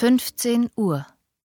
15 Uhr.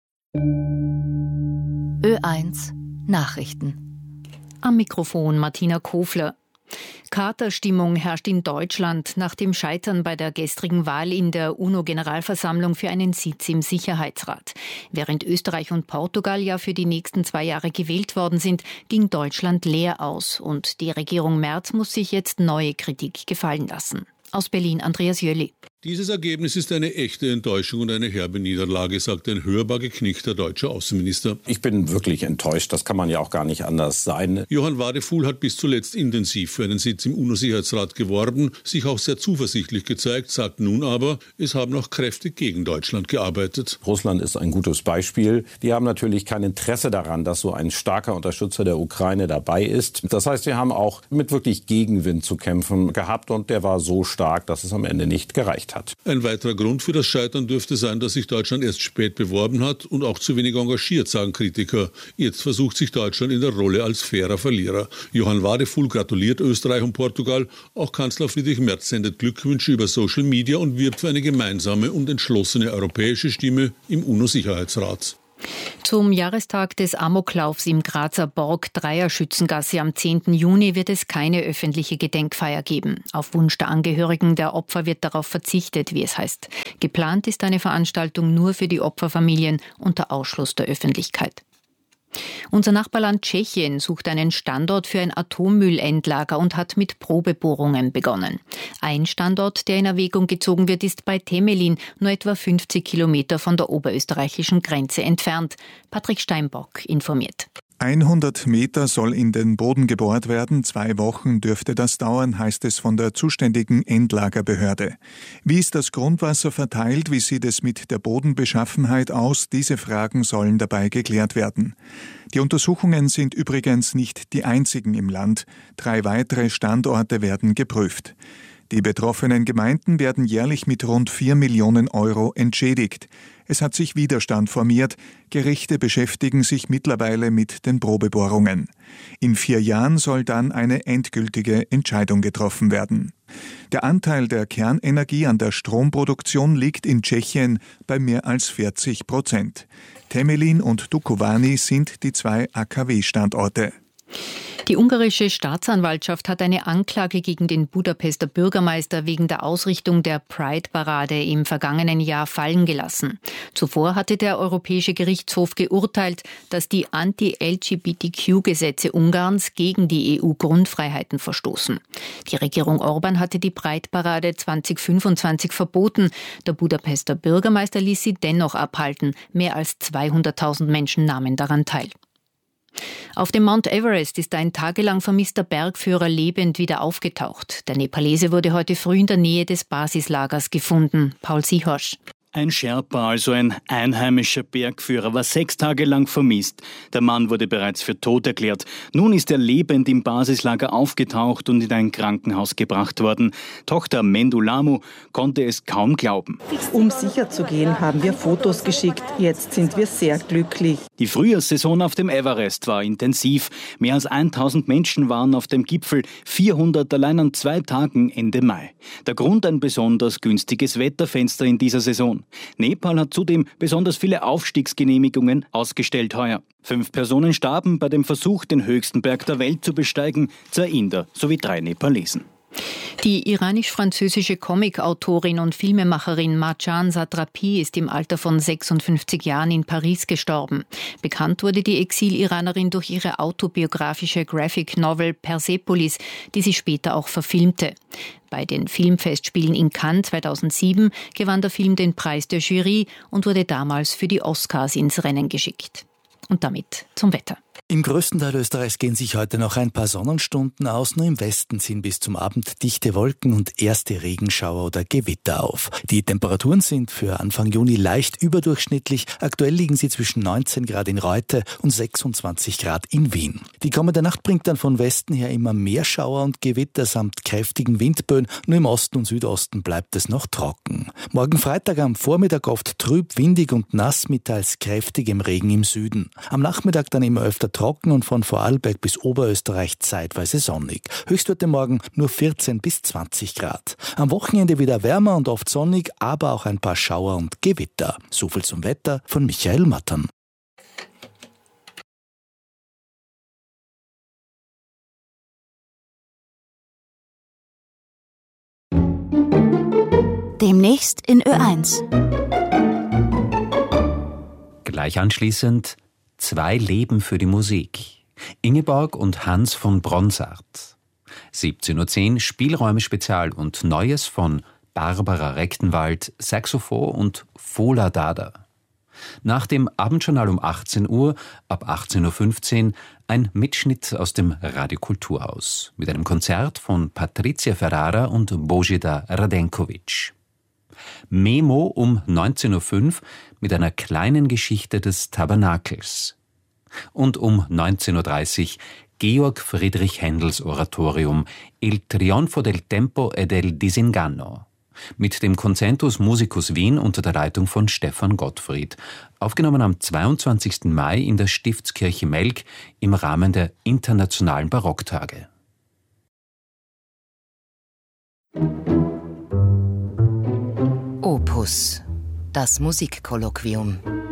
Ö1 Nachrichten. Am Mikrofon Martina Kofler. Katerstimmung herrscht in Deutschland nach dem Scheitern bei der gestrigen Wahl in der UNO-Generalversammlung für einen Sitz im Sicherheitsrat. Während Österreich und Portugal ja für die nächsten 2 Jahre gewählt worden sind, ging Deutschland leer aus. Und die Regierung Merz muss sich jetzt neue Kritik gefallen lassen. Aus Berlin Andreas Jöli. Dieses Ergebnis ist eine echte Enttäuschung und eine herbe Niederlage, sagt ein hörbar geknickter deutscher Außenminister. Ich bin wirklich enttäuscht, das kann man ja auch gar nicht anders sein. Johann Wadefuhl hat bis zuletzt intensiv für einen Sitz im UNO-Sicherheitsrat geworben, sich auch sehr zuversichtlich gezeigt, sagt nun aber, es haben auch Kräfte gegen Deutschland gearbeitet. Russland ist ein gutes Beispiel. Die haben natürlich kein Interesse daran, dass so ein starker Unterstützer der Ukraine dabei ist. Das heißt, wir haben auch mit wirklich Gegenwind zu kämpfen gehabt und der war so stark, dass es am Ende nicht gereicht hat. Ein weiterer Grund für das Scheitern dürfte sein, dass sich Deutschland erst spät beworben hat und auch zu wenig engagiert, sagen Kritiker. Jetzt versucht sich Deutschland in der Rolle als fairer Verlierer. Johann Wadefuhl gratuliert Österreich und Portugal. Auch Kanzler Friedrich Merz sendet Glückwünsche über Social Media und wirbt für eine gemeinsame und entschlossene europäische Stimme im UNO-Sicherheitsrat. Zum Jahrestag des Amoklaufs im Grazer Borg-Dreier-Schützengasse am 10. Juni wird es keine öffentliche Gedenkfeier geben. Auf Wunsch der Angehörigen der Opfer wird darauf verzichtet, wie es heißt. Geplant ist eine Veranstaltung nur für die Opferfamilien unter Ausschluss der Öffentlichkeit. Unser Nachbarland Tschechien sucht einen Standort für ein Atommüllendlager und hat mit Probebohrungen begonnen. Ein Standort, der in Erwägung gezogen wird, ist bei Temelin, nur etwa 50 Kilometer von der oberösterreichischen Grenze entfernt. Patrick Steinbock informiert. 100 Meter soll in den Boden gebohrt werden. 2 Wochen dürfte das dauern, heißt es von der zuständigen Endlagerbehörde. Wie ist das Grundwasser verteilt? Wie sieht es mit der Bodenbeschaffenheit aus? Diese Fragen sollen dabei geklärt werden. Die Untersuchungen sind übrigens nicht die einzigen im Land. 3 weitere Standorte werden geprüft. Die betroffenen Gemeinden werden jährlich mit rund 4 Millionen Euro entschädigt. Es hat sich Widerstand formiert. Gerichte beschäftigen sich mittlerweile mit den Probebohrungen. In 4 Jahren soll dann eine endgültige Entscheidung getroffen werden. Der Anteil der Kernenergie an der Stromproduktion liegt in Tschechien bei mehr als 40%. Temelin und Dukovany sind die 2 AKW-Standorte. Die ungarische Staatsanwaltschaft hat eine Anklage gegen den Budapester Bürgermeister wegen der Ausrichtung der Pride-Parade im vergangenen Jahr fallen gelassen. Zuvor hatte der Europäische Gerichtshof geurteilt, dass die Anti-LGBTQ-Gesetze Ungarns gegen die EU-Grundfreiheiten verstoßen. Die Regierung Orban hatte die Pride-Parade 2025 verboten. Der Budapester Bürgermeister ließ sie dennoch abhalten. Mehr als 200.000 Menschen nahmen daran teil. Auf dem Mount Everest ist ein tagelang vermisster Bergführer lebend wieder aufgetaucht. Der Nepalese wurde heute früh in der Nähe des Basislagers gefunden. Paul Sihorsch. Ein Sherpa, also ein einheimischer Bergführer, war 6 Tage lang vermisst. Der Mann wurde bereits für tot erklärt. Nun ist er lebend im Basislager aufgetaucht und in ein Krankenhaus gebracht worden. Tochter Mendulamu konnte es kaum glauben. Um sicher zu gehen, haben wir Fotos geschickt. Jetzt sind wir sehr glücklich. Die Frühjahrssaison auf dem Everest war intensiv. Mehr als 1000 Menschen waren auf dem Gipfel, 400 allein an 2 Tagen Ende Mai. Der Grund ein besonders günstiges Wetterfenster in dieser Saison. Nepal hat zudem besonders viele Aufstiegsgenehmigungen ausgestellt heuer. 5 Personen starben bei dem Versuch, den höchsten Berg der Welt zu besteigen, 2 Inder sowie 3 Nepalesen. Die iranisch-französische Comicautorin und Filmemacherin Marjan Satrapi ist im Alter von 56 Jahren in Paris gestorben. Bekannt wurde die Exil-Iranerin durch ihre autobiografische Graphic Novel Persepolis, die sie später auch verfilmte. Bei den Filmfestspielen in Cannes 2007 gewann der Film den Preis der Jury und wurde damals für die Oscars ins Rennen geschickt. Und damit zum Wetter. Im größten Teil Österreichs gehen sich heute noch ein paar Sonnenstunden aus. Nur im Westen ziehen bis zum Abend dichte Wolken und erste Regenschauer oder Gewitter auf. Die Temperaturen sind für Anfang Juni leicht überdurchschnittlich. Aktuell liegen sie zwischen 19 Grad in Reute und 26 Grad in Wien. Die kommende Nacht bringt dann von Westen her immer mehr Schauer und Gewitter samt kräftigen Windböen. Nur im Osten und Südosten bleibt es noch trocken. Morgen Freitag am Vormittag oft trüb, windig und nass mit teils kräftigem Regen im Süden. Am Nachmittag dann immer öfter öfter trocken und von Vorarlberg bis Oberösterreich zeitweise sonnig. Höchstwerte morgen nur 14 bis 20 Grad. Am Wochenende wieder wärmer und oft sonnig, aber auch ein paar Schauer und Gewitter. So viel zum Wetter von Michael Mattern. Demnächst in Ö1. Gleich anschließend 2 Leben für die Musik. Ingeborg und Hans von Bronsart. 17:10 Uhr Spielräume Spezial und Neues von Barbara Rechtenwald, Saxophon und Fola Dada. Nach dem Abendjournal um 18 Uhr, ab 18:15 Uhr, ein Mitschnitt aus dem Radiokulturhaus mit einem Konzert von Patricia Ferrara und Božidar Radenković. Memo um 19:05 Uhr mit einer kleinen Geschichte des Tabernakels. Und um 19:30 Uhr Georg Friedrich Händels Oratorium Il Trionfo del Tempo e del Disinganno mit dem Concentus Musicus Wien unter der Leitung von Stefan Gottfried, aufgenommen am 22. Mai in der Stiftskirche Melk im Rahmen der Internationalen Barocktage. Opus, das Musikkolloquium.